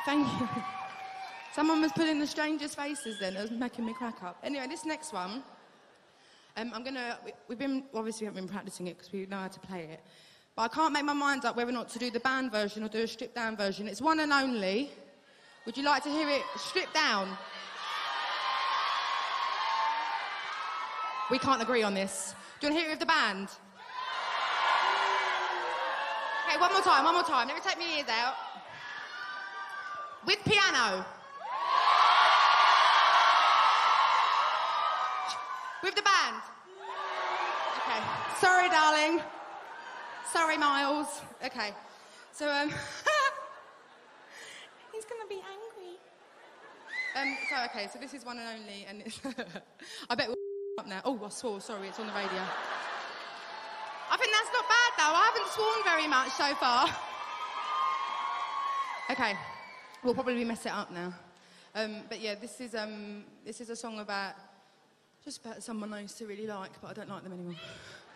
Thank you. Someone was pulling the strangest faces then. It was making me crack up. Anyway, this next one, we haven't been practicing it because we know how to play it. But I can't make my mind up whether or not to do the band version or do a stripped down version. It's one and only. Would you like to hear it stripped down? We can't agree on this. Do you want to hear it with the band? Okay, one more time. Let me take my ears out. With piano. With the band. Okay. Sorry, darling. Sorry, Miles. Okay. So, he's gonna be angry. So this is one and only, and it's I bet we're up now. Oh, I swore, sorry, it's on the radio. I think that's not bad, though. I haven't sworn very much so far. Okay. We'll probably mess it up now. But yeah, this is a song about someone I used to really like, but I don't like them anymore.